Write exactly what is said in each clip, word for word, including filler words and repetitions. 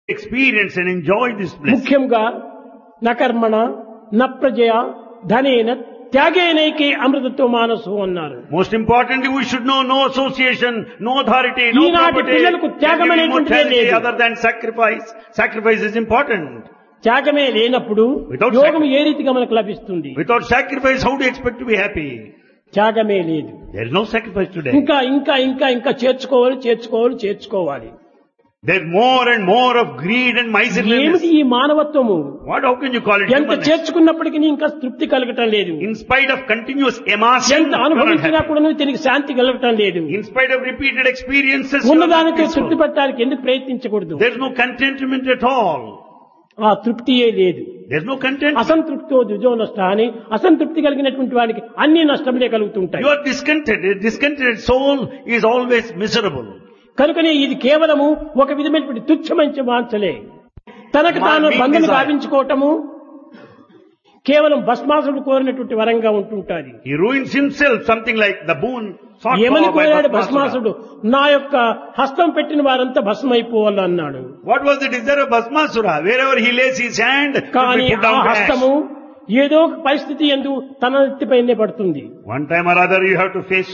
experience and enjoy this bliss. ముఖ్యంగా నకర్మణ నప్రజయ ధనేన త్యాగేనైకే అమృతత్వ మానసు అన్నారు. Most importantly, we should know no association, no authority, no ఈనాటి property, పిల్లలకు త్యాగం and అనేటువంటిదే immortality లేదు. other than sacrifice. Sacrifice is important. త్యాగమే లేనప్పుడు Without యోగం ఏ రీతిగా మనకు లభిస్తుంది? Without sacrifice, how do you expect to be happy? త్యాగమే లేదు. There is no sacrifice today. ఇంకా ఇంకా ఇంకా ఇంకా చేర్చుకోవాలి చేర్చుకోవాలి చేర్చుకోవాలి. There is more and more of greed and miserliness. ఏమిటి ఈ మానవత్వము? What? How can you call it ఎంత humanness? చేర్చుకున్నప్పటికీ ఇంకా తృప్తి కలగటం లేదు. In spite of continuous amassing, ఎంత అనుభవించినా కూడా దీనికి శాంతి కలగటం లేదు. in spite of repeated experiences, you are not ఉన్నదానితో peaceful. తృప్తి పట్టడానికి ఎందుకు ప్రయత్నించకూడదు? There is no contentment at all. ఆ తృప్తియే లేదు. There is no contentment. అసంతృప్తితో దుజో నష్ట అని అసంతృప్తి కలిగినటువంటి వానికి అన్ని నష్టములే కలుగుతుంటాయి. You are discontented. A discontented soul is always miserable. కనుకనే ఇది కేవలము ఒక విధమైనటువంటి తుచ్చమంచి వాంఛలే. తనకు తాను Weak బంధం desire. గావించుకోవటము కేవలం భస్మాసుడు కోరినటువంటి వరంగా ఉంటుంటాది. He ruins himself, something like the boon sought ఏమని for by కోరాడు Bhasmasura. భస్మాసుడు? నా యొక్క హస్తం పెట్టిన వారంతా భస్మైపోవాలి అన్నాడు. What was the desire of Bhasmasura? Wherever he lays his hand, he కానీ will put ఆ down to హస్తము ash. ఏదో ఒక పరిస్థితి యందు తన నెత్తిపైనే పడుతుంది. One time or other you have to face.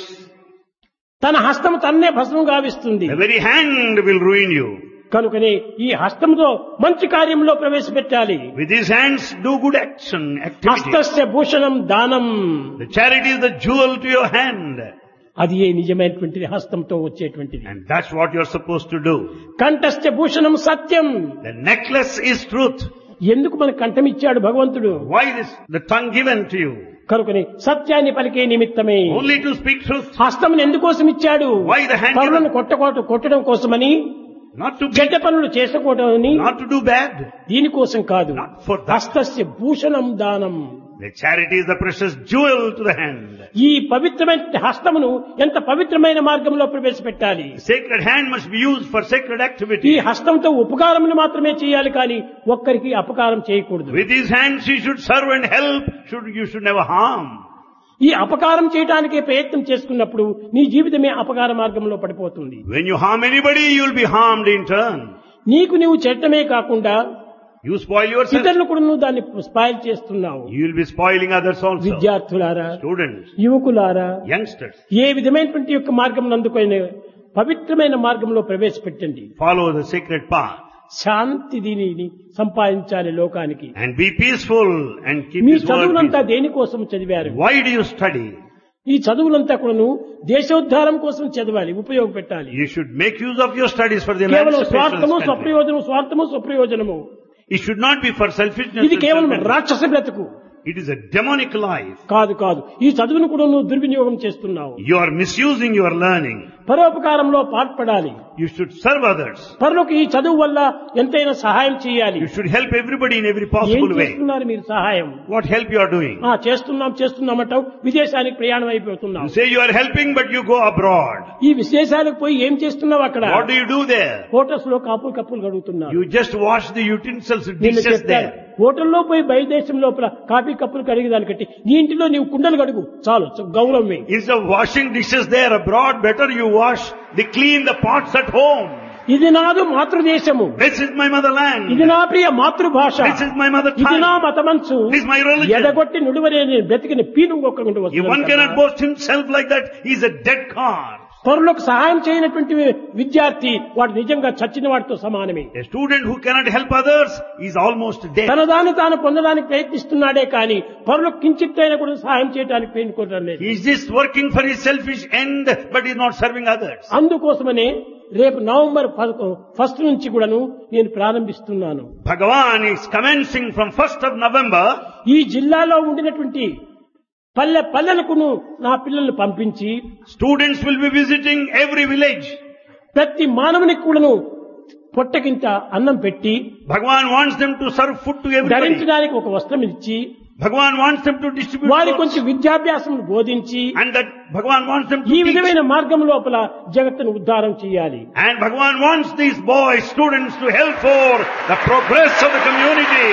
తన హస్తము తన్నే భస్మం గావిస్తుంది. The very hand will ruin you. కనుకనే ఈ హస్తంతో మంచి కార్యంలో ప్రవేశపెట్టాలి. With his hands do good action, activity. హస్తస్య Bhushanam దానం. The charity is the jewel to your hand. అది ఏ నిజమైనటువంటిది హస్తంతో వచ్చేటువంటిది. And that's what you're supposed to do. కంఠస్య Bhushanam Satyam. The necklace is truth. ఎందుకు మనకు కంఠం ఇచ్చాడు భగవంతుడు? Why is the tongue given to you? కనుకని సత్యాన్ని పలికే నిమిత్తమే. Only to speak truth. హస్తం ఎందుకోసం ఇచ్చాడు? Why the hand పనులను given? కొట్టకోట కొట్టడం కోసమని, Not to చెడ్డ be, పనులు చేసుకోవటమని, not to do bad. దీనికోసం కాదు. Not for that. హస్తస్య భూషణం దానం. The charity is the precious jewel to the hand. ఈ పవిత్రమైన హస్తమును ఎంత పవిత్రమైన మార్గంలో ప్రవేశపెట్టాలి. Sacred hand must be used for sacred ఈ activity. హస్తంతో ఉపకారములు మాత్రమే చేయాలి కానీ ఒక్కరికి అపకారం చేయకూడదు. With his hands he should serve and help. Should you should never harm. ఈ అపకారం చేయడానికే ప్రయత్నం చేసుకున్నప్పుడు నీ జీవితమే అపకార మార్గంలో పడిపోతుంది. When you harm anybody, you will be harmed in turn. నీకు నీవు చెడ్డమే కాకుండా You spoil yourself. ఇతరులు కూడా నువ్వు దాన్ని స్పాయిల్ చేస్తున్నావు. You will be spoiling others also. విద్యార్థులారా, Students, యువకులారా, youngsters, ఏ విధమైనటువంటి యొక్క మార్గం అందుకొని పవిత్రమైన మార్గంలో ప్రవేశపెట్టండి. follow the sacred path శాంతి దీనిని సంపాదించాలి లోకానికి. and be peaceful and keep me his word చదువులంతా peaceful. దేనికోసం చదివారు? Why do you study? ఈ చదువులంతా కూడాను దేశోద్ధారం కోసం చదవాలి, ఉపయోగపెట్టాలి. You should make use of your studies for the కేవలం emancipation of స్వార్థము this country. స్వప్రయోజనము స్వార్థము స్వప్రయోజనము It should not be for selfishness. ఇది and కేవలం self-interest. రాక్షస బ్రతుకు It is a demonic life. కాదు కాదు. ఈ చదువును కూడా నువ్వు దుర్వినియోగం చేస్తున్నావు. You are misusing your learning. పరోపకారంలో పాటుపడాలి. You should serve others. పరులకు ఈ చదువు వల్ల ఎంతైనా సహాయం చేయాలి. You should help everybody in every ఏం possible way. చేస్తున్నారు మీరు సహాయం? What help you are doing? ఆ చేస్తున్నాం చేస్తున్నామంటావు, విదేశానికి ప్రయాణం అయిపోతున్నావు. You say you are helping but you go abroad. ఈ విదేశాలకు పోయి ఏం చేస్తున్నావు అక్కడ? What do you do there? Hotels లో కాపులు కప్పులు కడుగుతున్నారు. You just wash the utensils, నిన్న dishes చెప్పాను, there. హోటల్లో పోయి బయట దేశం లోపల కాఫీ కప్పులు కడిగేదానికంటే నీ ఇంటిలో నీవు కుండలు కడుగు చాలు, గౌరవమే. Instead of washing dishes there abroad, better you wash, they clean the pots at home. ఇది నాదు మాతృదేశము, This is my motherland. ఇది నా ప్రియ మాతృభాష, This is my mother ఇది నా tongue. మతమంచు. This is my religion. ఎదగొట్టి నుడివరేని బ్రతికిన పీను ఒక్కగుంటూ If one cannot boast himself like that, he is a dead car. పరులకు సహాయం చేయనటువంటి విద్యార్థి వాడు నిజంగా చచ్చిన వాడితో సమానమే. A student who cannot help others is almost dead. తన దాన్ని తాను పొందడానికి ప్రయత్నిస్తున్నాడే కానీ పరులకు కించిత్తైనా కూడా సహాయం చేయడానికి ప్రయత్నించడం లేదు. He is just working for his selfish end, but he is not serving others. అందుకోసమనే రేపు నవంబర్ ఫస్ట్ నుంచి కూడాను నేను ప్రారంభిస్తున్నాను. Bhagavan is commencing from first of November. ఈ జిల్లాలో ఉండినటువంటి పల్లె పల్లెలకు నా పిల్లల్ని పంపించి Students will be visiting every village. ప్రతి మానవునికి కూడాను పొట్టకింత అన్నం పెట్టి Bhagavan wants them to serve food to everybody. ధరించడానికి ఒక వస్త్రం ఇచ్చి Bhagavan wants them to distribute వారి clothes. కొంచెం విద్యాభ్యాసం బోధించి And that Bhagavan wants them to ఈ teach. విధమైన మార్గం లోపల జగత్తును ఉద్ధారం చేయాలి. And Bhagavan wants these boys, students to help for the progress of the community.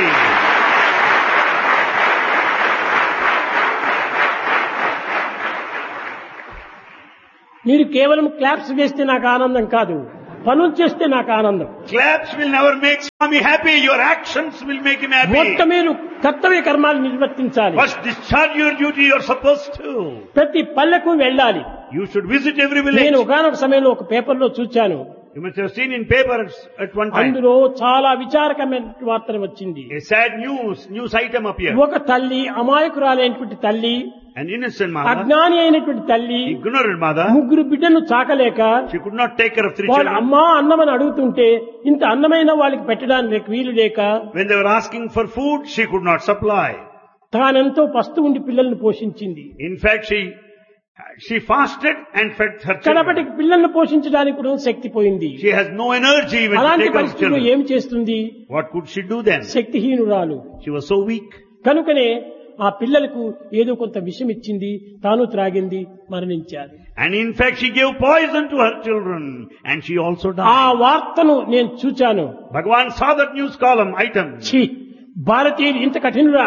మీరు కేవలం క్లాప్స్ వేస్తే నాకు ఆనందం కాదు. పనులు చేస్తే నాకు ఆనందం. Claps will never make Swami happy. Your actions will make him happy. మొత్తం మీరు కర్తవ్య కర్మాలు నిర్వర్తించాలి. First discharge your duty you are supposed to. ప్రతి పల్లెకు వెళ్ళాలి. You should visit every village. నేను ఒకనొక సమయంలో ఒక పేపర్లో చూచాను. You must have seen in papers at one time. అందులో చాలా విచారకమైన వార్త వచ్చింది. A sad news, news item appeared. ఒక తల్లి, అమాయకురాలైనటువంటి తల్లి, An innocent mother, అజ్ఞాని అయినటువంటి తల్లి, ignorant mother, ముగ్గురు బిడ్డలను చాకలేక she could not take care of three వాళ్ళు children. అమ్మా అన్నమని అడుగుతుంటే ఇంత అన్నమైన వాళ్ళకి పెట్టడానికి వీలు లేక When they were asking for food, she could not supply. తానెంతో పస్తు ఉండి పిల్లల్ని పోషించింది. In fact, she she fasted and fed her children. కడపటికి పిల్లల్ని పోషించడానికి కూడా శక్తి పోయింది. She has no energy even to అలాంటి take care of పరిస్థితుల్లో children. ఏం చేస్తుంది? What could she do then? శక్తిహీనురాలు. She was so weak. కనుకనే ఆ పిల్లలకు ఏదో కొంత విషం ఇచ్చింది, తాను త్రాగింది, మరణించారు. And in fact, she gave poison to her children and she also ఆ died. వార్తను నేను చూచాను. Bhagavan saw that news column item. ఛీ, భారతీయులు ఇంత కఠినురా,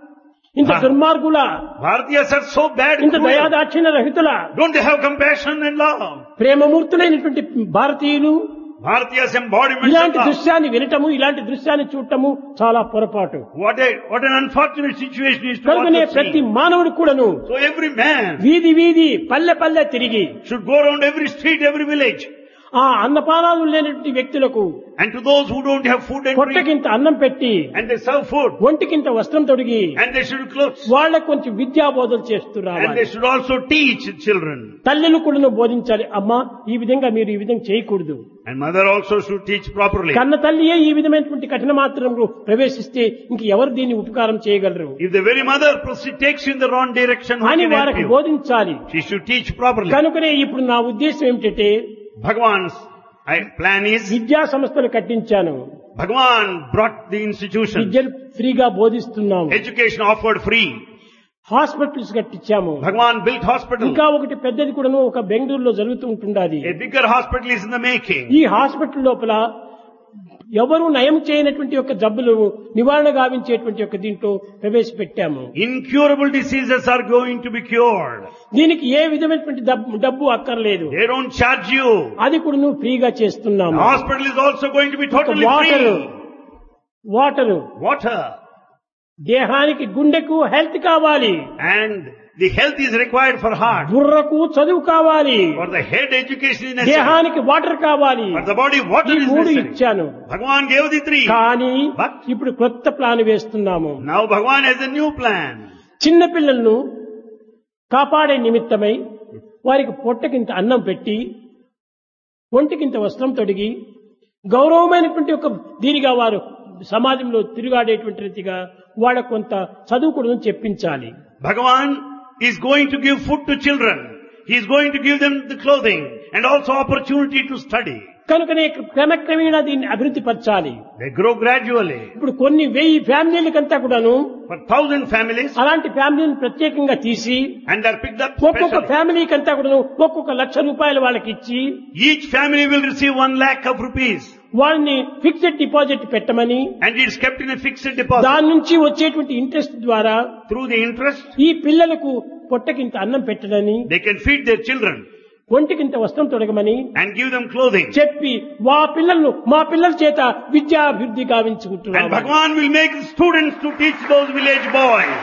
ఇంత దుర్మార్గులా, Bharatiyas are so bad. ఇంత cruel. దయాదాక్షిణ్య రహితులా, Don't they have compassion and love? ప్రేమమూర్తులైనటువంటి భారతీయులు Bharatiyas embodiment of ఇలాంటి love. దృశ్యాన్ని వినటము, ఇలాంటి దృశ్యాన్ని చూడటము చాలా పొరపాటు. What a what an unfortunate situation is to కనుకనే watch ప్రతి the scene. మానవుడు కూడాను So every man వీధి వీధి పల్లె పల్లె తిరిగి should go around every street, every village. ఆ అన్నపానాలు లేనటువంటి వ్యక్తులకు And to those who don't have food and drink, పొట్టకింత అన్నం పెట్టి and they serve food, ఒంటికింత వస్త్రం తొడిగి and they should clothes, వాళ్ళకు కొంచెం విద్యా బోధలు చేస్తున్నారు. and they should also teach children. తల్లిని కూడా బోధించాలి. అమ్మా, ఈ విధంగా మీరు ఈ విధంగా చేయకూడదు. And mother also should teach properly. కన్న తల్లియే ఈ విధమైనటువంటి కఠిన మాత్రంలో ప్రవేశిస్తే ఇంక ఎవరు దీన్ని ఉపకారం చేయగలరు If the very mother proceed, takes you in the wrong direction, who అని can help వారికి you? బోధించాలి. She should teach properly. కనుకనే ఇప్పుడు నా ఉద్దేశం ఏమిటంటే Bhagavan's I- plan is, విద్యా సంస్థలు కట్టించాను. Bhagavan brought the institution. విద్యను ఫ్రీగా బోధిస్తున్నాము. Education offered free. Hospitals కట్టించాము. Bhagavan built hospital. ఇంకా ఒకటి పెద్దది కూడాను ఒక బెంగళూరులో జరుగుతూ ఉంటుండాది. A bigger hospital is in the making. ఈ హాస్పిటల్ లోపల ఎవరు నయం చేయనటువంటి యొక్క జబ్బులు నివారణ గావించేటువంటి యొక్క దీంట్లో ప్రవేశపెట్టాము. Incurable diseases are going to be cured. దీనికి ఏ విధమైనటువంటి డబ్బు- డబ్బు అక్కర్లేదు. They don't charge you. అది కూడా నువ్వు ఫ్రీగా The చేస్తున్నాము. hospital is also going to be totally water free. Water Water. దేహానికి గుండెకు హెల్త్ కావాలి, And the health is required for heart. బుర్రకు చదువు కావాలి, For the head, education is necessary. దేహానికి వాటర్ కావాలి. For the body, water ఈ is మూడు necessary. ఇచ్చాను. Bhagavan gave the three. కానీ But ఇప్పుడు కొత్త ప్లాన్ వేస్తున్నాము. now Bhagavan has a new plan. చిన్న పిల్లలను కాపాడే నిమిత్తమై వారికి పొట్టకింత అన్నం పెట్టి ఒంటికింత వస్త్రం తొడిగి గౌరవమైనటువంటి ఒక దీనిగా వారు సమాజంలో తిరుగాడేటువంటి రీతిగా వాళ్ళకు కొంత చదువు కూడా చెప్పించాలి. Bhagavan is going to give food to children. He is going to give them the clothing and also opportunity to study. కనుకనే క్రమక్రమేణా దీన్ని అభివృద్ధి పరచాలి. They grow gradually. ఇప్పుడు కొన్ని వెయ్యి ఫ్యామిలీలకంతా కూడాను For thousand families, అలాంటి ఫ్యామిలీని ప్రత్యేకంగా తీసి and they are picked up ఒక్కొక్క specially. ఫ్యామిలీకి అంతా కూడాను ఒక్కొక్క లక్ష రూపాయలు వాళ్ళకి ఇచ్చి Each family will receive one lakh of rupees. వాళ్ళని ఫిక్స్డ్ డిపాజిట్ పెట్టమని, And it is kept in a fixed deposit. దాని నుంచి వచ్చేటువంటి ఇంట్రెస్ట్ ద్వారా Through the interest, ఈ పిల్లలకు పొట్టకింత అన్నం పెట్టడని, they can feed their children ఒంటికింత వస్త్రం తొడగమని and give them clothing. చెప్పి మా పిల్లలను మా పిల్లల చేత విద్యాభివృద్ధి And గావించుకుంటున్నారు. Bhagavan will make students to teach those village boys.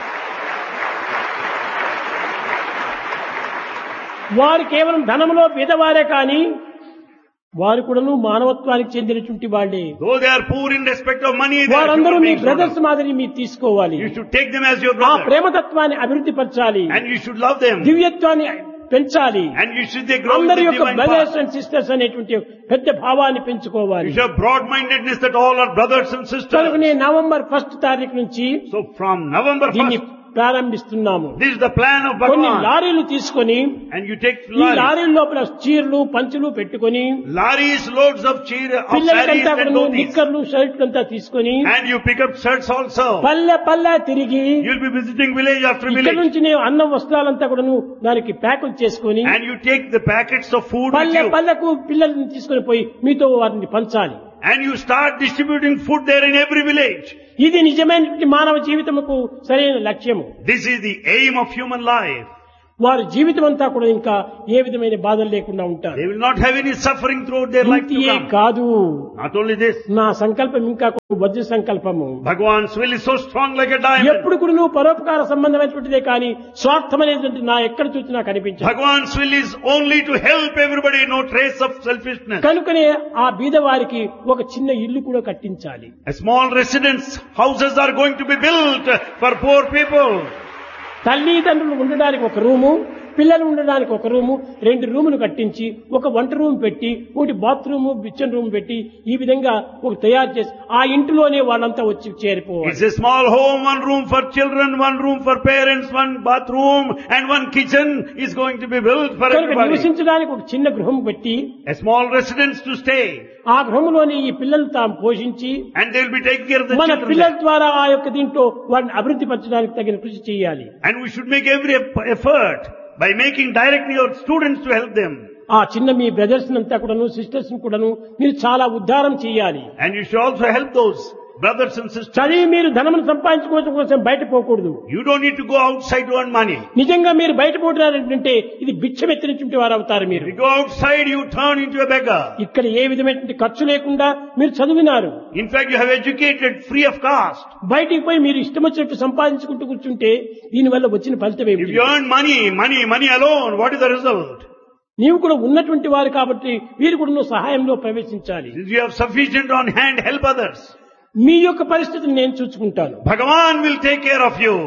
వారు కేవలం ధనంలో పేదవారే కానీ వారు కూడాను మానవత్వానికి చెందినటువంటి వాళ్ళే. Though they are poor in respect of money, they are వారందరూ human మీ beings. బ్రదర్స్ మాదిరి మీరు తీసుకోవాలి. You should take them as your ఆ brother. ప్రేమతత్వాన్ని అభివృద్ధి పరచాలి, And you should love them. దివ్యత్వాన్ని పెంచాలి. And you should they grow in అందరి the యొక్క divine brothers path. And sisters అనేటువంటి పెద్ద భావాన్ని పెంచుకోవాలి. You should have broad-mindedness that all are brothers and sisters. కనుకనే నవంబర్ ఫస్ట్ తారీఖు నుంచి So from November దీన్ని first, ప్రారంభిస్తున్నాము. this is the plan of కొన్ని Bhagavan. లారీలు తీసుకొని And you take ఈ lorries, లారీల లోపల చీరలు పంచులు పెట్టుకొని lorries loads of cheer, of sarees పిల్లలకంతా and కూడా dhotis. నిక్కర్లు షర్ట్లు అంతా తీసుకొని And you pick up shirts also. పల్లె పల్లె తిరిగి You'll be visiting village after ఇక్కడ village. నుంచి నేను అన్నం వస్త్రాలంతా కూడా దానికి ప్యాకులు చేసుకొని And you take the packets of food with పల్లె you. పల్లెకు పిల్లల్ని తీసుకొని పోయి మీతో వారిని పంచాలి. And you start distributing food there in every village. ఇది నిజమైన మానవ జీవితముకు సరైన లక్ష్యము. This is the aim of human life. వారి జీవితం అంతా కూడా ఇంకా ఏ విధమైన బాధలు లేకుండా ఉంటారు. They will not have any suffering throughout their life to ఇంతియే come. కాదు, Not only this, నా సంకల్పం ఇంకా వజ్ర సంకల్పము. Bhagavan's will is so strong like a diamond. ఎప్పుడు కూడా నువ్వు పరోపకార సంబంధమైనటువంటిదే కానీ స్వార్థమైనటువంటి నా ఎక్కడ చూసినా కనిపించదు. Bhagavan's will is only to help everybody, no trace of selfishness. కనుకనే ఆ బీద వారికి ఒక చిన్న ఇల్లు కూడా కట్టించాలి. A small residence houses are going to be built for poor people. తల్లిదండ్రులు ఉండడానికి ఒక రూము, పిల్లలు ఉండడానికి ఒక రూము, రెండు రూములు కట్టించి ఒక వంట రూమ్ పెట్టి ఒకటి బాత్రూమ్ కిచెన్ రూమ్ పెట్టి ఈ విధంగా ఒక తయారు చేసి ఆ ఇంటిలోనే వాళ్ళంతా వచ్చి చేరిపోవాలి. It's a small home, one room for children, one room for parents, one bathroom and one kitchen is going to be built for కనుక everybody. నివసించడానికి ఒక చిన్న గృహం పెట్టి A small residence to stay. ఆ గృహంలోని ఈ పిల్లలు తాము పోషించి And they will be taking care of the మన children. పిల్లల ద్వారా ఆ యొక్క దీంట్లో వారిని అభివృద్ధి పరచడానికి తగిన కృషి చేయాలి. And we should make every effort by making directly our students to help them. ఆ చిన్న మీ బ్రదర్స్ అంతా కూడాను సిస్టర్స్ కూడాను మీరు చాలా ఉద్ధారం చేయాలి. And you should also help those brothers and sisters. చదివి మీరు ధనమును సంపాదించుకోవడం కోసం బయట పోకూడదు. You don't need to go outside to earn money. నిజంగా మీరు బయట పోతున్నారంటే ఇది భిక్షం ఎత్తినటువంటి వారు అవుతారు. If మీరు you go outside, you turn into a beggar. ఇక్కడ ఏ విధమైనటువంటి ఖర్చు లేకుండా మీరు చదివినారు. In fact, you have educated free of cost. బయటికి పోయి మీరు ఇష్టం వచ్చినట్టు సంపాదించుకుంటూ కూర్చుంటే దీనివల్ల వచ్చిన ఫలితం If ఏమిటి? you earn money, money, money alone, what is the result? నీవు కూడా ఉన్నటువంటి వారు కాబట్టి వీరు కూడా నువ్వు సహాయంలో ప్రవేశించాలి. Since you have sufficient on hand, help others. మీ యొక్క పరిస్థితిని నేను చూసుకుంటాను. Bhagavan will take care of you.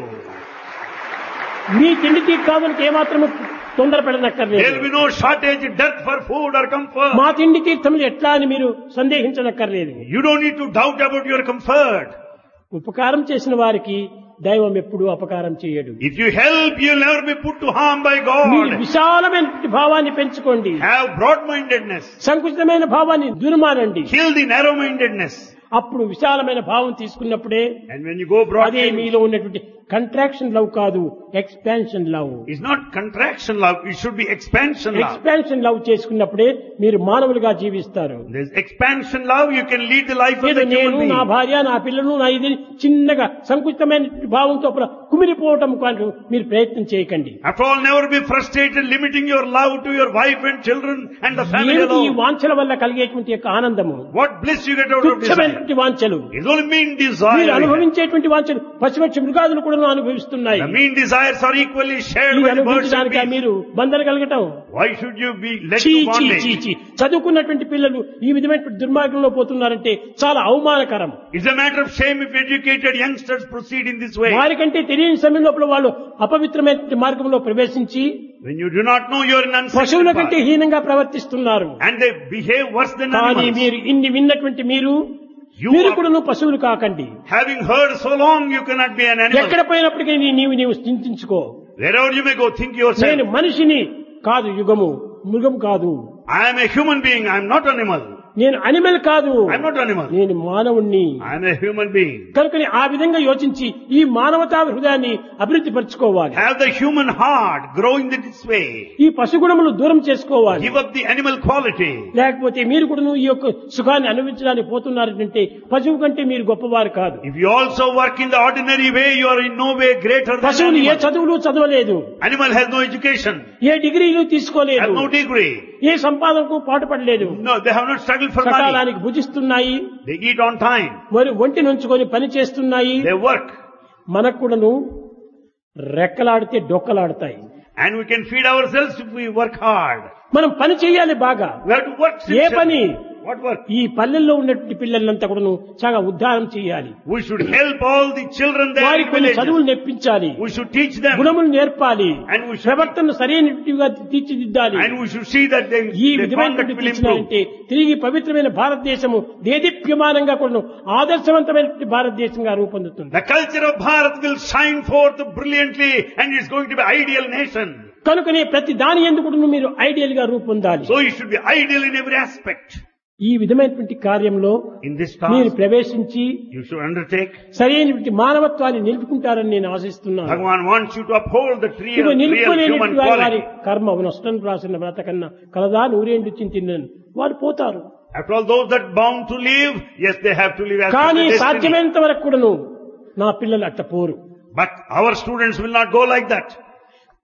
మీ తిండికి కావాలని ఏమాత్రము తొందర There will పెడనక్కర్లేదు. be no shortage, dearth for food or comfort. మా తిండి తీర్థములు ఎట్లా అని మీరు సందేహించనక్కర్లేదు. You don't need to doubt about your comfort. ఉపకారం చేసిన వారికి దైవం ఎప్పుడూ అపకారం చేయడు. If you help, you'll never be put to harm by మీరు God. విశాలమైన భావాన్ని పెంచుకోండి. Have broad-mindedness. సంకుచితమైన భావాన్ని దుర్మానండి. Kill the narrow-mindedness. అప్పుడు విశాలమైన భావం తీసుకున్నప్పుడే And when you go broad, అదే మీలో ఉన్నటువంటి కంట్రాక్షన్ లవ్ కాదు, expansion love. it's not contraction love, it should be expansion love. Expansion love చేసుకున్నప్పుడే మీరు మానవులుగా జీవిస్తారు. There's expansion love, you can lead the life of ఏదో the నేను human నా being. భార్య నా పిల్లలు నా ఇది చిన్నగా సంకుచితమైన భావంతో కుమిలిపోవటం కాదు మీరు ప్రయత్నం చేయకండి. After all, never be frustrated limiting your love to your wife and children and the family ఏమిటి ఈ alone. వాంఛల వల్ల కలిగేటువంటి యొక్క ఆనందము? What bliss you get out of desire. తుచ్చమైనటువంటి వాంఛలు. It's only mean మీరు desire. అనుభవించేటువంటి వాంఛలు పశుపక్షి మృగాదులు కూడా అనుభవిస్తున్నాయి. The mean desires are equally shared మీరు with birds and అనుభవించడానికి beasts. మీరు బంధన కలగటం. Why should you be led చీ to చీ చీ bondage? చీ. చదువుకున్నటువంటి పిల్లలు ఈ విధమైనటువంటి దుర్మార్గంలో పోతున్నారంటే చాలా అవమానకరం. It's a matter of shame if educated youngsters proceed in this way. వారికంటే తెలియని సమయం లోపల వాళ్ళు అపవిత్రమైనటువంటి మార్గంలో ప్రవేశించి When you do not know you're in పశువుల unsacred కంటే path. హీనంగా ప్రవర్తిస్తున్నారు. And they behave worse than కానీ animals. మీరు ఇన్ని విన్నటువంటి మీరు You మీరు are- కూడా పశువులు కాకండి. Having heard so long, you cannot be an ఎక్కడ animal. పోయినప్పటికీ నీ- నీవు నీవు చింతించుకో. Wherever you may go, think yourself. నేను మనిషిని కాదు, యుగము మృగం కాదు. I am a human being, I am not animal. నేను అనిమల్ కాదు, I am not animal. నేను మానవుణ్ణి. I am a human being. కనుకని ఆ విధంగా యోచించి ఈ మానవతా హృదయాన్ని అభివృద్ధి పరచుకోవాలి. Have the human heart, grow in this way. ఈ పశుగుణములు దూరం చేసుకోవాలి. Give up the animal quality. లేకపోతే మీరు కూడా ఈ యొక్క సుఖాన్ని అనుభవించడానికి పోతున్నారంటే పశువు కంటే మీరు గొప్పవారు కాదు. If you also work in the ordinary way, you are in no way greater than పశువులు ఏ animal. చదువులు చదవలేదు, Animal has no education, ఏ డిగ్రీలు has తీసుకోలేదు, no degree. A సంపాదనకు పాటుపడలేదు. No, they have not struggled for money. సకాలానికి భుజిస్తున్నాయి, They eat on time. మరి ఒంటి నుంచుకొని పని చేస్తున్నాయి. They work. మనకు కూడాను రెక్కలాడితే డొక్కలాడతాయి. And we can feed ourselves if we work hard. మనం పని చేయాలి బాగా. We have to work ఏ పని? sincerely. What work? ఈ పల్లెల్లో ఉన్నటువంటి పిల్లలంతా కూడాను చాలా ఉద్ధారం చేయాలి. We should help all the children there వారికి in కొన్ని villages. చదువులు నేర్పించాలి, We should teach them. గుణములు నేర్పాలి, And we should- ప్రవర్తన సరైనట్టుగా తీర్చిదిద్దాలి. And we should see that they, ఈ their విధమైనటువంటి conduct will improve. తీర్చినారంటే తిరిగి పవిత్రమైన భారతదేశము దేదీప్యమానంగా కూడాను ఆదర్శవంతమైనటువంటి భారతదేశంగా రూపొందుతుంది. The culture of Bharat will shine forth brilliantly and it's going to be ideal nation. కనుకనే ప్రతి దాని ఎందుకు మీరు ఐడియల్ గా రూపొందాలి. So you should be ideal in every aspect. ఈ విధమైనటువంటి కార్యంలో In this మీరు task, ప్రవేశించి you should undertake. సరైనటువంటి మానవత్వాన్ని నిలుపుకుంటారని నేను ఆశిస్తున్నాను. Bhagavan wants you to uphold the real, ఇవి real human నిలుపుకోలేనటువంటి వారి quality. కర్మ నష్టం రాసిన వ్రత కన్నా కలదా నూరేండు చింతిన్నాను వారు పోతారు. After all, those that bound to live, yes, they have to live as per కానీ their destiny. సాధ్యమైనంత వరకు కూడాను నా పిల్లలు అట్ట పోరు. But our students will not go like that.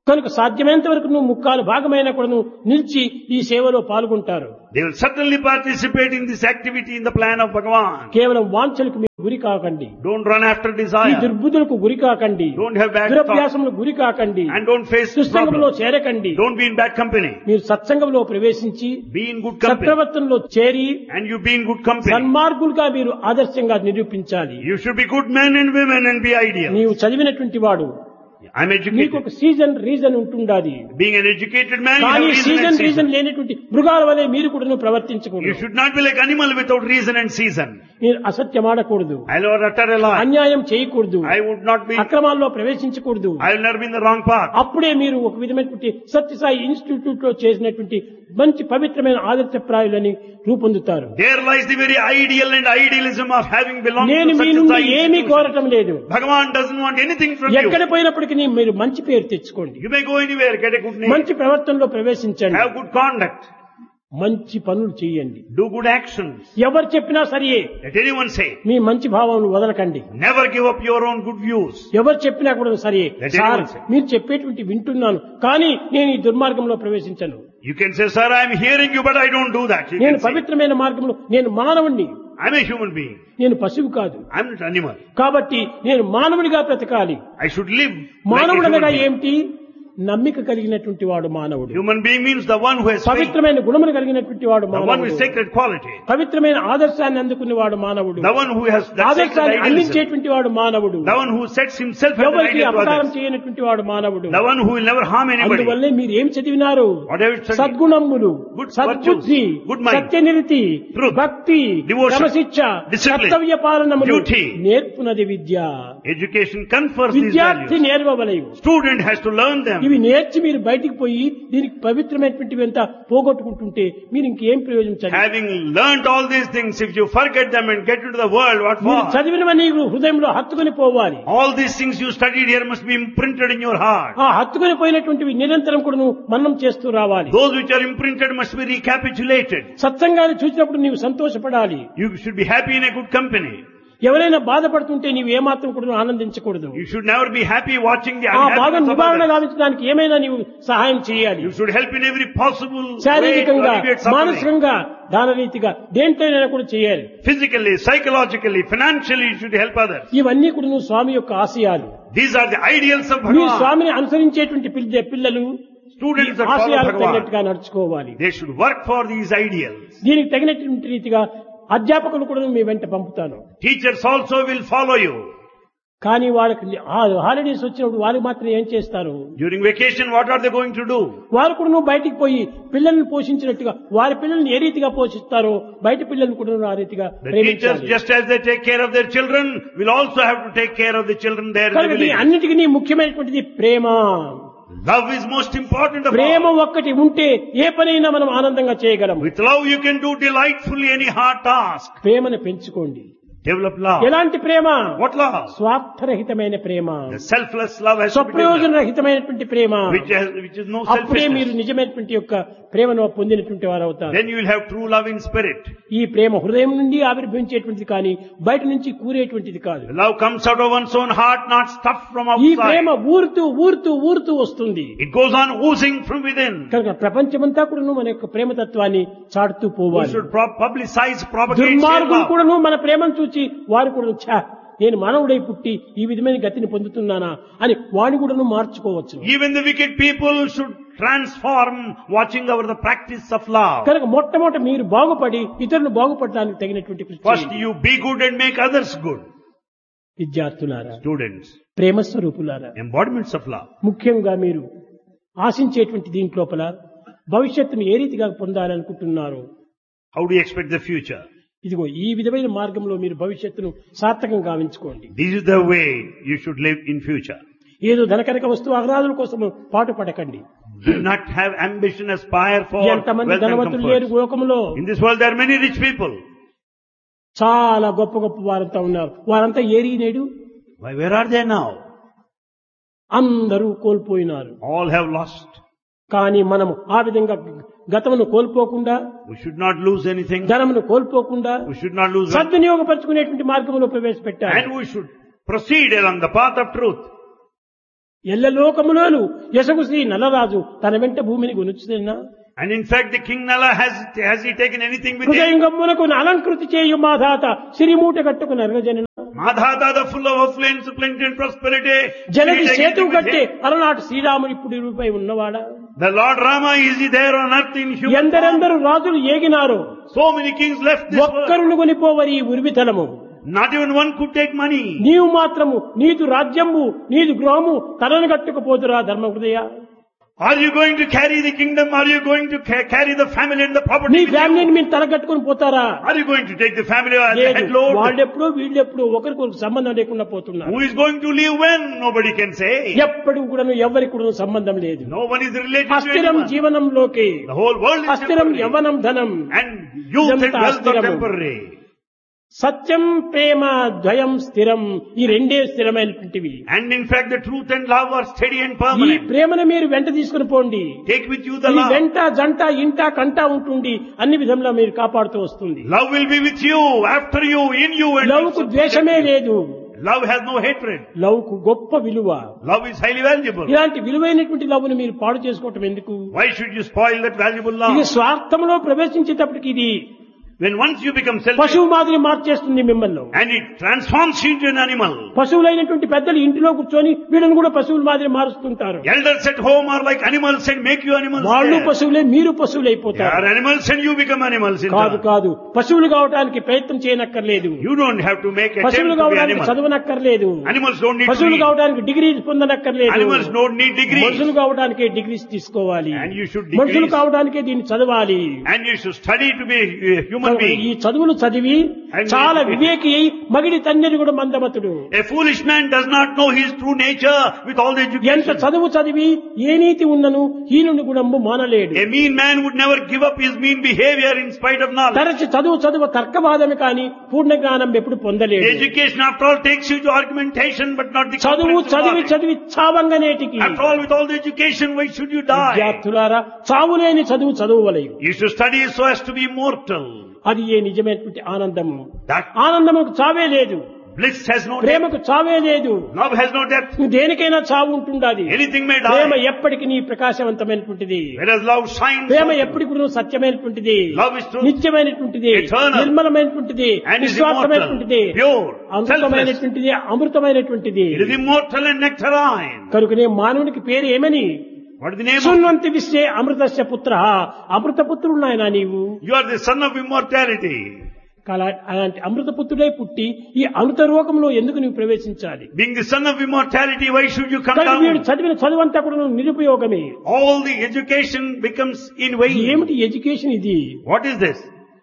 కనుక సాధ్యమైనంత వరకు నువ్వు ముక్కాలు భాగమైన కూడా నువ్వు నిలిచి ఈ సేవలో పాల్గొంటారు. They will certainly participate in this activity in the plan of Bhagavan. కేవలం వాంఛలకు మీరు గురి కాకండి. Don't run after ఈ desire. దుర్బుద్ధులకు గురి కాకండి. Don't have bad thoughts. దురభ్యాసములకు గురి కాకండి. And don't face దుస్సంగంలో problems. చేరకండి. Don't be in bad company. మీరు సత్సంగంలో ప్రవేశించి Be in good company. సత్ప్రవర్తనలో చేరి And you be in good company. సన్మార్గులుగా మీరు ఆదర్శంగా నిరూపించాలి. You should be good men and women and be ideal. నీవు చదివినటువంటి వాడు I'm నీకు educated. ఒక సీజన్ రీజన్ ఉంటుండాలి. Being an educated man, you కానీ have reason season and reason season. లేనటువంటి మృగాల వలె మీరు కూడా You ప్రవర్తించకూడదు. should not be like animal without reason and season. మీరు అసత్యం ఆడకూడదు. I'll not utter a lie. అన్యాయం చేయకూడదు. I would not be, అక్రమాల్లో ప్రవేశించకూడదు. I'll never be in the wrong path. అప్పుడే మీరు ఒక విధమైనటువంటి సత్యసాయి ఇన్స్టిట్యూట్ లో చేసినటువంటి మంచి పవిత్రమైన ఆదర్శప్రాయులని రూపొందుతారు. There lies the very ideal and idealism of having belonged నేను to మీ such a నుండి Sai ఏమీ institution. కోరటం లేదు. Bhagavan doesn't want anything from you. ఎక్కడ పోయినప్పటికీ మీరు మంచి పేరు తెచ్చుకోండి. You may go anywhere, get a good name, మంచి ప్రవర్తనలో ప్రవేశించండి. have good conduct, మంచి పనులు చేయండి. do good actions. ఎవరు చెప్పినా సరే Let anyone say. మీ మంచి భావాలను వదలకండి. Never give up your own good views. ఎవరు చెప్పినా కూడా సరే Let సార్ anyone say. మీరు చెప్పేటువంటి వింటున్నాను కానీ నేను ఈ దుర్మార్గంలో ప్రవేశించను. You can say, sir, I am hearing you, but I don't do that. You నేను can say, పవిత్రమైన మార్గంలో నేను మానవుణ్ణి, I'm a human being. నేను పశువు కాదు. I'm not animal. కాబట్టి నేను మానవుడిగా బ్రతకాలి. I should live like a మానవుడు human అనగా being. ఏమిటి? నమ్మిక కలిగినటువంటి వాడు మానవుడు. Human being means the one who has faith, పవిత్రమైన గుణములు కలిగినటువంటి వాడు the one మానవుడు. with sacred quality, పవిత్రమైన ఆదర్శాన్ని అందుకునేవాడు మానవుడు. the one who has that sacred ఆదర్శాన్ని idealism, అందించేటువంటి వాడు మానవుడు. the one who sets himself as an ఎవరికి ideal to అపకారం others, చేయనటువంటి వాడు మానవుడు. the one who will never harm anybody. అందువల్లే మీరు ఏం చదివినారు? Whatever you study, సద్గుణములు, Good సద్బుద్ధి, virtues, good mind, సత్యనిరతి, truth, భక్తి, devotion, క్రమశిక్ష, discipline, కర్తవ్య పాలనములు duty. నేర్పునది Vidya. education confers these విద్యార్థి values. నేర్వవలయు. Student has to learn them. ఇవి నేర్చి మీరు బయటికి పోయి దీనికి పవిత్రమైనటువంటివి అంతా పోగొట్టుకుంటుంటే మీరు ఇంకేం ప్రయోజనం చదివి? Having learnt all these things, if you forget them and get into the world, what మీరు for? చదివినవన్నీ హృదయంలో హత్తుకొని పోవాలి. All these things you studied here must be imprinted in your heart. ఆ హత్తుకొని పోయినటువంటివి నిరంతరం కూడా నువ్వు మననం చేస్తూ రావాలి. Those which are imprinted must be recapitulated. సత్సంగాన్ని చూసినప్పుడు నీవు సంతోషపడాలి. You should be happy in a good company. ఎవరైనా బాధపడుతుంటే నీవు ఏమాత్రం కూడా నువ్వు ఆనందించకూడదు. You should never be happy watching the ఆ బాధ unhappiness of నివారణ others. గావించడానికి ఏమైనా నీవు సహాయం చేయాలి. You should help in every possible way to శారీరకంగా, alleviate suffering. మానసికంగా, దాన రీతిగా దేంట్లోనైనా కూడా చేయాలి. Physically, psychologically, financially, you should help others. ఇవన్నీ కూడా నువ్వు స్వామి యొక్క ఆశయాలు. These are the ideals of నీ Bhagavan. స్వామిని అనుసరించేటువంటి పిల్ల పిల్లలు Students ఈ that follow ఆశయాలకు Bhagavan, తగినట్టుగా నడుచుకోవాలి. they should work for these ideals. దీనికి తగినటువంటి రీతిగా అధ్యాపకులు కూడా మీ వెంట పంపుతాను. Teachers also will follow you. కానీ వాళ్ళకి హాలిడేస్ వచ్చినప్పుడు వాళ్ళు మాత్రం ఏం చేస్తారు? During vacation, what are they going to do? వారు కూడా నువ్వు బయటికి పోయి పిల్లల్ని పోషించినట్టుగా వారి పిల్లల్ని ఏ రీతిగా పోషిస్తారో బయట పిల్లల్ని కూడా నువ్వు ఆ రీతిగా The teachers, ప్రేమించాలి. just as they take care of their children, will also have to take care of the children there in the కనుక ఈ village. అన్నిటికీ ముఖ్యమైనటువంటిది ప్రేమ. Love is most important of Prema all. ఒక్కటి ఉంటే ఏ పనైనా మనం ఆనందంగా చేయగలం. With love, you can do delightfully any hard task. ప్రేమను పెంచుకోండి. Develop love. ఎలాంటి ప్రేమ? What love? స్వార్థరహితమైన Prema, The selfless love has to be స్వప్రయోజన developed, రహితమైనటువంటి Prema. which, has, which is no అప్పుడే మీరు selfishness. నిజమైనటువంటి యొక్క ప్రేమను పొందినటువంటి వారు అవుతారు. Then you will have true love in spirit. ఈ ప్రేమ హృదయం నుండి ఆవిర్భవించేటువంటిది కానీ బయట నుంచి కూరేటువంటిది కాదు. Love comes out of one's own heart, not stuffed from ఈ ప్రేమ outside. ఊరుతూ ఊరుతూ ఊరుతూ వస్తుంది. It goes on oozing from within. కనుక ప్రపంచమంతా కూడా మన యొక్క ప్రేమతత్వాన్ని చాటుతూ We పోవాలి. should pro- publicize, propagate your దుర్మార్గులు love. కూడాను మన ప్రేమను చూచి వారు కూడా ఛా నేను మానవుడై పుట్టి ఈ విధమైన గతిని పొందుతున్నానా అని వాడిని కూడాను మార్చుకోవచ్చు. Even the wicked people should transform watching over the practice of love. కనుక మొట్టమొదట మీరు బాగుపడి ఇతరులు బాగుపడడానికి తగినటువంటి కృషి First చేయండి. you be good and make others good. విద్యార్థులారా, Students, ప్రేమ స్వరూపులారా, embodiments of love. ముఖ్యంగా మీరు ఆశించేటువంటి దీంట్లోపల భవిష్యత్తును ఏ రీతిగా పొందాలనుకుంటున్నారు? How do you expect the future? ఇదిగో ఈ విధమైన మార్గంలో మీరు భవిష్యత్తును సార్థకం గావించుకోండి. This is the way you should live in future. ఏదో ధనకనక వస్తు ఆహ్లాదుల కోసం పాటు పడకండి. Do not have ambition, aspire for ఎంతమంది wealth and ధనవంతులు లేరు comfort. లోకంలో. In this world there are many rich people. చాలా గొప్ప గొప్ప వారంతా ఉన్నారు. వారంతా ఏరి నేడు Why, where are they now? అందరూ కోల్పోయినారు. All have lost. కానీ మనము ఆ విధంగా గతమును కోల్పోకుండా, We should not lose anything. ధనమును కోల్పోకుండా We should not lose. సద్వినియోగపరచుకునేటువంటి మార్గంలో ప్రవేశపెట్టాలి. And we should proceed along the path of truth. ఎల్లలోకములోను యశగు Shri Nallaraju తన వెంట భూమిని గునుచుతున్నా And in fact, the King Nala has, has he taken anything with him? హృదయంగమ్మునకు అలంకృతి చేయు మాధాత సిరిమూట కట్టుకు నరజన Madhata, the full of affluence, plenty and prosperity. జనది Did he take Setu anything with కట్టే him? అలనాటి శ్రీరాముడు ఇప్పుడు ఇరుపై ఉన్నవాడా The Lord Rama, is he there on earth in human form? ఎందరెందరూ రాజులు ఏగినారు So many kings left this world. ఒక్కరును కొనిపోవరి ఈ ఉరివితలము Not even one could take money. నీవు మాత్రము నీదు రాజ్యము నీదు గృహము తనను కట్టుకుపోతురా ధర్మ హృదయ Are you going to carry the kingdom? Are you going to ca- carry the family and the property నీ with ఫ్యామిలీని you? మీరు తల కట్టుకుని పోతారా Are you going to take the family as a లేదు head load? వాళ్ళెప్పుడు వీళ్ళెప్పుడు ఒకరికొకరు సంబంధం లేకుండా పోతున్నారు Who is going to leave when? Nobody can say. ఎప్పుడు కూడా ఎవరికి కూడా సంబంధం లేదు No one is related to అస్థిరం anyone. జీవనంలోకి The whole world is అస్థిరం temporary. యవ్వనం ధనం And youth and ఇదంతా wealth are అస్థిరము. temporary. సత్యం ప్రేమ ద్వయం స్థిరం ఈ రెండే స్థిరమైనటువంటివి And in fact, the truth and love are steady and ఈ permanent. ప్రేమను మీరు వెంట తీసుకుని పోండి Take with you the ఈ love. వెంట జంట ఇంట కంట ఉంటుంది అన్ని విధంగా మీరు కాపాడుతూ వస్తుంది Love will be with you, after you, in you. And love కు ద్వేషమే లేదు love has no hatred. Love కు గొప్ప విలువ Love is highly valuable. ఇలాంటి విలువైనటువంటి లవ్ ను మీరు పాడు చేసుకోవటం ఎందుకు Why should you spoil that valuable ఇది love? స్వార్థంలో ప్రవేశించేటప్పటికి ఇది When once you become selfish పశువు మాదిరి మార్చేస్తుంది మిమ్మల్ని and it transforms you into an animal. పశువులైనటువంటి పెద్దలు ఇంటిలో కూర్చొని వీళ్ళని కూడా పశువుల మాదిరి మారుస్తుంటారు Elders at home are like animals and make you animals. వాళ్ళు there. పశువులే మీరు పశువులు They అయిపోతారు are animals and you become animals in కాదు turn. కాదు పశువులు కావడానికి ప్రయత్నం చేయనక్కర్లేదు You don't have to make attempt పశువులు to be కావడానికి animal. చదవనక్కర్లేదు Animals don't need to పశువులు read. కావడానికి degree పొందనక్కర్లేదు Animals don't need degrees. మనుషులు కావడానికి డిగ్రీస్ తీసుకోవాలి And you should మనుషులు decrease. కావడానికే దీన్ని చదవాలి And you should study to be a human ఈ being. చదువులు చదివి And చాలా we- వివేకి అయి మగిడి తండ్రి కూడా మందమతుడు A foolish man does not know his true nature with all the ఎంత education. చదువు చదివి ఏ నీతి ఉన్నను హీనుని గుణము మానలేడు A mean man would never give up his mean behavior in spite of knowledge. తరచి చదువు చదువు తర్కవాదమే కాని పూర్ణ జ్ఞానం ఎప్పుడు పొందలేడు The education after all takes you to argumentation but not the చదువు comprehensive చదివి knowledge. చదివి చావంగనేటికి After all, with all the education, why should you die? విద్యార్థులారా చావులేని చదువు చదువువలయు You should study so as to be immortal. అది ఏ నిజమైనటువంటి ఆనందము That ఆనందముకు చావే లేదు bliss has no depth. ప్రేమకు చావే లేదు Love has no depth. దేనికైనా చావు ఉంటుండాది Anything may ప్రేమ die. ఎప్పటికీ నీ ప్రకాశవంతమైనటువంటిది Whereas love shines. Prema on- ఎప్పటికి కూడా సత్యమైనటువంటిది Love is truth. నిత్యమైనటువంటిది Eternal. నిర్మలమైనటువంటిది And is నిస్వార్థమైనటువంటిది immortal. Pure. Selfless. అమృతమైనటువంటిది అమృతమైనటువంటిది It is immortal and nectarine. కనుకనే మానవునికి పేరు ఏమని What is the name of? సున్వంతి విశ్వే అమృతస్య పుత్ర అమృతపుత్రుడు నాయన నీవు You are the son of immortality. కలా- అలాంటి అమృతపుత్రుడై పుట్టి ఈ అమృత లోకంలో ఎందుకు నీవు ప్రవేశించాలి Being the son of immortality, why should you come కానీ వీడు down? చదివిన చదువంతా కూడా నిరుపయోగమే All the education becomes in vain. ఏమిటి ఎడ్యుకేషన్ ఇది What is this?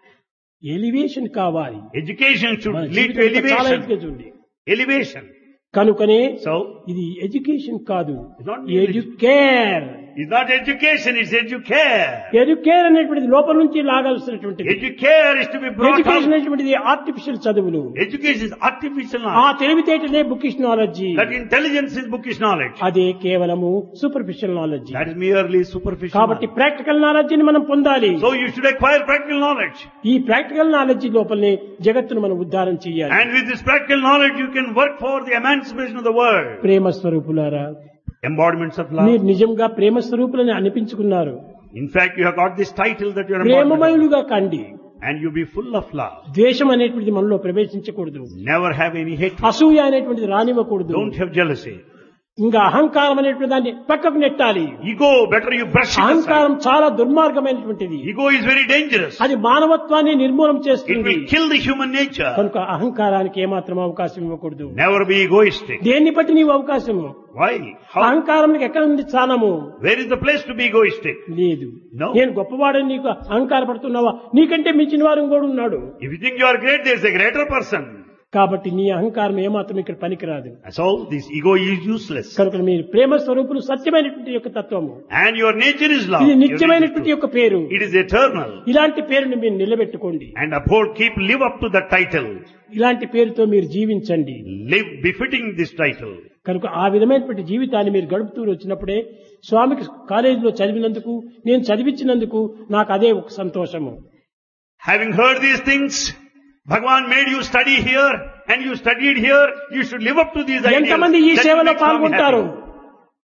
ఎలివేషన్ కావాలి Education should మన lead to జీవితం చాలా elevation. ఎత్తుగా చూడండి Elevation. కనుకనే So, ఇది ఎడ్యుకేషన్ కాదు It's not educare it's not education, it's educare. Educare అనేటువంటిది లోపల నుంచి లాగాల్సినటువంటిది Educare is to be brought education out. అనేటువంటిది ఆర్టిఫిషియల్ చదువులు Education is artificial ఆ knowledge. తెలివితేటలే bookish knowledge That intelligence is bookish knowledge. అదే కేవలము superficial knowledge That is merely superficial కాబట్టి knowledge. Practical knowledge ని మనం పొందాలి So you should acquire practical knowledge. ఈ ప్రాక్టికల్ నాలెడ్జ్ లోపలనే జగత్తును మనం ఉద్ధారం చేయాలి And with this practical knowledge you can work for the emancipation of the world. ప్రేమ స్వరూపులారా Embodiments of love. మీరు నిజంగా ప్రేమ స్వరూపులని అనిపించుకున్నారు In fact, you have got this title that you are embodiment. ప్రేమమయులుగా కండి And you be full of love. ద్వేషం అనేటువంటిది మనలో ప్రవేశించకూడదు Never have any hatred. అసూయ అనేటువంటిది రానివ్వకూడదు Don't have jealousy. ఇంకా అహంకారం అనేటువంటి దాన్ని పక్కకు నెట్టాలి Ego, better you brush it aside. అహంకారం చాలా దుర్మార్గమైనటువంటిది Ego is very dangerous. అది మానవత్వాన్ని నిర్మూలం It చేస్తుంది will kill the human nature. కనుక అహంకారానికి ఏమాత్రం అవకాశం ఇవ్వకూడదు Never be egoistic. దేన్ని బట్టి నీవు అవకాశము Why? How? అహంకారానికి ఎక్కడ ఉంది స్థానము Where is the place to be egoistic? లేదు No. నేను గొప్పవాడని నీకు అహంకారపడుతున్నావా నీకంటే మించిన వారు ఇంకోడు ఉన్నాడు If you think you are great, there is a greater person. కాబట్టి నీ అహంకారం ఏమాత్రం ఇక్కడ పనికిరాదు So this ego is useless. కనుక మీరు ప్రేమ స్వరూపులు సత్యమైనటువంటి యొక్క తత్వము And your nature is love. ఇది Your nature is నిత్యమైనటువంటి truth. యొక్క పేరు It is eternal. ఇలాంటి పేరుని మీరు నిలబెట్టుకోండి And uphold, keep, live up to that title. ఇలాంటి పేరుతో మీరు జీవించండి Live befitting this title. కనుక ఆ విధమైనటువంటి జీవితాన్ని మీరు గడుపుతూ వచ్చినప్పుడే స్వామికి కాలేజీలో చదివినందుకు నేను చదివించినందుకు నాకు అదే ఒక సంతోషము Having heard these things, Bhagavan made you study here and you studied here. You should live up to these ideals. ఎంతమంది ఈ That సేవలో makes Swami పాల్గొంటారు happy.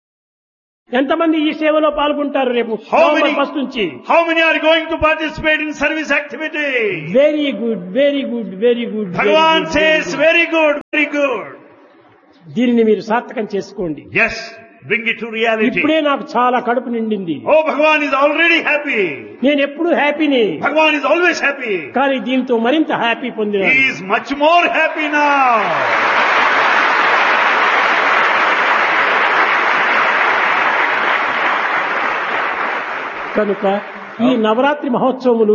ఎంతమంది ఈ సేవలో పాల్గొంటారు రేపు How many, నవంబర్ ఫస్ట్ నుంచి? how many are going to participate in service activity? Very good, very good, very good. Bhagavan says, very good, very good. దీనిని మీరు సార్థకం చేసుకోండి. Yes, bring it to reality. ఇప్పుడే నాకు చాలా కడుపు నిండింది. Oh, Bhagavan is already happy. నేను ఎప్పుడు హ్యాపీని, Bhagavan is always happy. కానీ దీంతో మరింత హ్యాపీ పొందిన He is much more happy now. కనుక ఈ నవరాత్రి మహోత్సవములు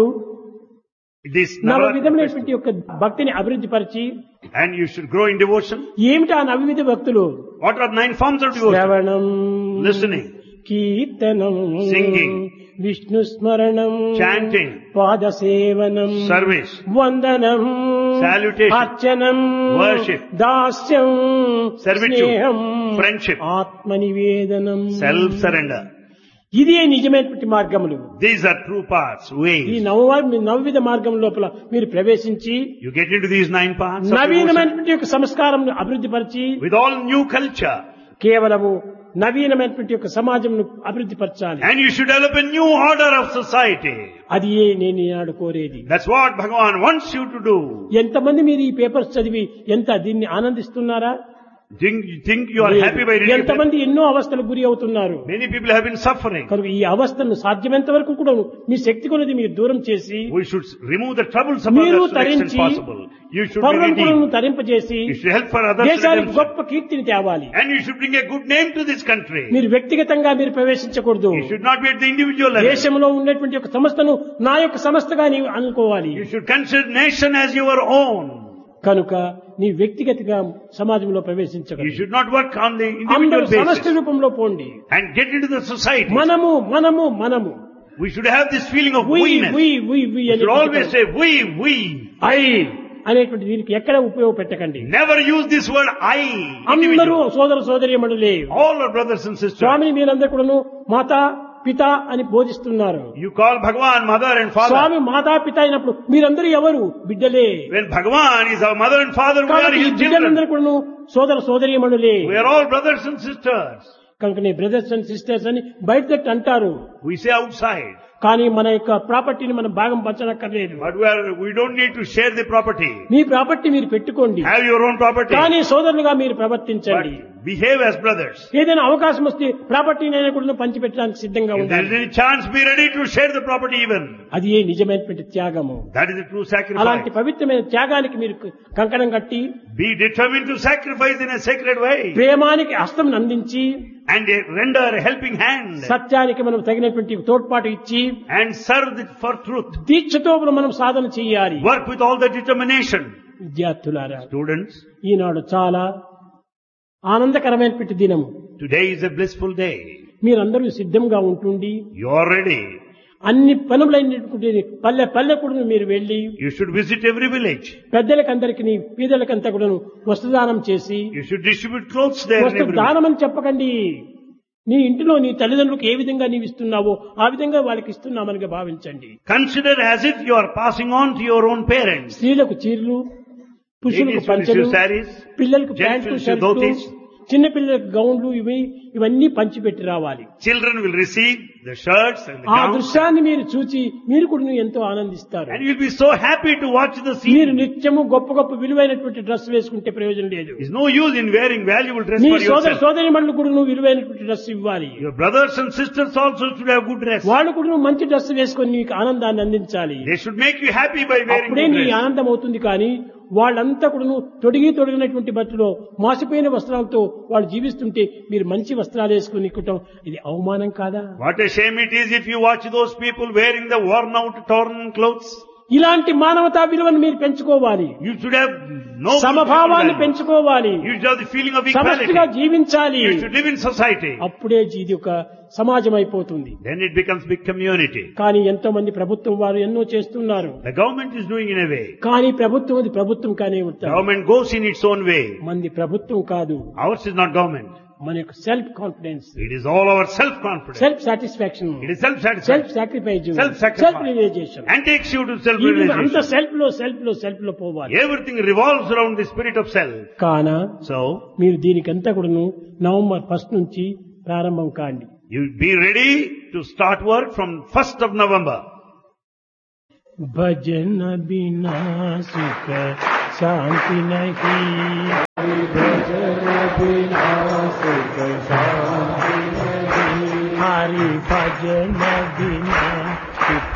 This నవ Navaratri విధమైనటువంటి యొక్క భక్తిని అభివృద్ధి పరిచి, festival. And you should grow in devotion. ఏమిటి ఆ నవవిధ భక్తులు? What are nine forms of devotion? శ్రవణం, Listening, కీర్తనం, Singing, విష్ణు స్మరణం, chanting, పాదసేవనం, service, వందనం, salutation, అర్చనం, worship, దాస్యం, servitude, స్నేహం, friendship, ఆత్మనివేదనం. self-surrender. ఇదే నిజమైనటువంటి మార్గములు. These are true paths, ఈ ways. నవ నవవిధ మార్గం లోపల మీరు ప్రవేశించి You get into these nine paths of devotion నవీనమైనటువంటి యొక్క సంస్కారం అభివృద్ధి పరిచి with all new culture. కేవలము నవీనమైనటువంటి యొక్క సమాజం అభివృద్ధి పరచాలి. And you should develop a new order of society. అది ఏ నేను ఈనాడు కోరేది. That's what Bhagavan wants you to do. ఎంతమంది మీరు ఈ పేపర్స్ చదివి ఎంత దీన్ని ఆనందిస్తున్నారా? Think, you think you are happy by reading it? ఎంతమంది ఎన్నో అవస్థలకు గురి అవుతున్నారు. Many people have been suffering. కనుక ఈ అవస్థను సాధ్యమైనంత వరకు కూడా మీ శక్తి కొలది మీరు దూరం చేసి We should remove the troubles of మీరు others to the extent తరించి possible. You should be పరులను redeemed. తరింపజేసి You should help for others. దేశానికి redemption. గొప్ప కీర్తిని తేవాలి. And you should bring a good name to this country. మీరు వ్యక్తిగతంగా మీరు ప్రవేశించకూడదు. You should not be at the individual level. దేశంలో ఉన్నటువంటి ఒక సంస్థను నా యొక్క సంస్థగా నీవు అనుకోవాలి. You should consider nation as your own. కనుక నీ వ్యక్తిగతంగా సమాజంలో You ప్రవేశించగలరు. should not work on the individual అందరూ సమష్టి basis. రూపంలో పోండి. And get into the society. మనము మనము మనము We should have this feeling of we we-ness. we we we We should always అనేటువంటి say we, we. I అనేటువంటి దీనికి ఎక్కడ ఉపయోగపెట్టకండి. Never use this word I. అందరూ Individual. సోదర సోదరీమణులే. All our brothers and sisters. స్వామిని మీరందరూ కూడాను మాతా పిత అని బోధిస్తున్నారు. You call Bhagavan mother and father. స్వామి మాతా పిత అయినప్పుడు మీరందరూ ఎవరు? బిడ్డలే. When Bhagavan is our mother and father, we are కాబట్టి ఈ his బిడ్డలందరూ children. కూడాను సోదర సోదరీమణులే. We are all brothers and sisters. కనుక నీ బ్రదర్స్ అండ్ సిస్టర్స్ అని బయట తట్టు అంటారు. We say outside. కానీ మన యొక్క ప్రాపర్టీని మనం భాగం పంచనక్కర్లేదు. But we are, we don't need to share the property. Me property మీరు పెట్టుకోండి. Have your own property. కానీ సోదరులుగా మీరు But ప్రవర్తించండి. behave as brothers. ఏదైనా అవకాశం వస్తే ప్రాపర్టీనైనా కూడా పంచి పెట్టడానికి సిద్ధంగా If there is ఉండాలి. any chance, be ready to share the property even. అది ఏ నిజమైనటువంటి త్యాగము. That is the true అలాంటి sacrifice. పవిత్రమైన త్యాగానికి మీరు కంకణం కట్టి Be determined to sacrifice in a sacred way. ప్రేమానికి హస్తం అందించి And render a helping hand. సత్యానికి మనం తగినటువంటి తోడ్పాటు ఇచ్చి And serve the- for truth. దీక్షతో మనం సాధన చేయాలి. Work with all the determination. విద్యార్థులారా, Students, ఈనాడు చాలా ఆనందకరమైనటువంటి దినము. today is a blissful day. మీరందరూ సిద్ధంగా ఉంటుండి You are ready. అన్ని పనులైనటువంటి పల్లె పల్లె కూడా మీరు వెళ్లి You should visit every village. పెద్దలకందరికి పేదలకంతా కూడా వస్త్రదానం చేసి, You should distribute clothes there. and వస్త్ర everywhere. దానం అని చెప్పకండి. నీ ఇంటిలో నీ తల్లిదండ్రులకు ఏ విధంగా నీవు ఇస్తున్నావో ఆ విధంగా వాళ్ళకి ఇస్తున్నామని భావించండి. Consider as if you are passing on to your own parents. స్త్రీలకు చీరలు, పురుషులకు Ladies will పంచలు, receive saris. పిల్లలకు Gents ప్యాంట్లు will receive షర్ట్లు, dhotis. చిన్న పిల్లలకు గౌన్లు ఇవి ఇవన్నీ పంచిపెట్టి రావాలి. Children will receive the shirts and the ఆ gowns. దృశ్యాన్ని మీరు చూచి మీరు కూడా ఎంతో ఆనందిస్తారు. And you'll be so happy to watch the మీరు scene. నిత్యము గొప్ప గొప్ప విలువైనటువంటి డ్రెస్ వేసుకుంటే ప్రయోజనం లేదు. There's no use in wearing valuable dress నీ for సోదర yourself. సోదరి మనులు కూడా నువ్వు విలువైనటువంటి డ్రెస్ ఇవ్వాలి. Your brothers and sisters also should have good dress. వాళ్ళు కూడా నువ్వు మంచి డ్రెస్ వేసుకొని నీకు ఆనందాన్ని అందించాలి. They should make you happy by wearing అప్పుడే good నీ dress. ఆనందం అవుతుంది. కానీ వాళ్ళంతా కూడా నువ్వు తొడిగి తొడిగినటువంటి బట్టలో మాసిపోయిన వస్త్రాలతో వాళ్ళు జీవిస్తుంటే మీరు మంచి వస్త్రాలు వేసుకుని నిక్కటం ఇది అవమానం కాదా? What a shame it is if you watch those people wearing the worn out, torn clothes. ఇలాంటి మానవతా విలువను మీరు పెంచుకోవాలి. You should have no సమభావాన్ని value. పెంచుకోవాలి. You should have the feeling of సమష్టిగా equality. జీవించాలి. You should live in society. అప్పుడే ఇది ఒక సమాజం అయిపోతుంది. Then it becomes big community. కానీ ఎంతో మంది ప్రభుత్వం వారు ఎన్నో చేస్తున్నారు. The government is doing in a way. కానీ ప్రభుత్వం అది ప్రభుత్వం కానే ఉంటారు. Government goes in its own way. మంది ప్రభుత్వం కాదు. Ours is not government. మన యొక్క self confidence, It is all our self-confidence. Self satisfaction, It is self self-satisfaction. Sacrifice, Self-sacrifice. Self realisation. And takes you to అంత self-realization. Self లో self లో self లో పోవాలి. Everything revolves around the spirit of self. కాన So, మీరు దీనికంతా కూడాను November first నుంచి ప్రారంభం కాండి. You be ready to start work from first of November. भजन बिना सुख शांति नहीं, भजन बिना सुख शांति नहीं, हरि भजन बिना सुख